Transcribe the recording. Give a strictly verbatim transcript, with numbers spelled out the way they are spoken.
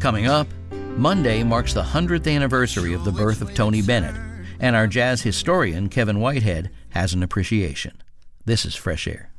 Coming up, Monday marks the hundredth anniversary of the birth of Tony Bennett, and our jazz historian, Kevin Whitehead, has an appreciation. This is Fresh Air.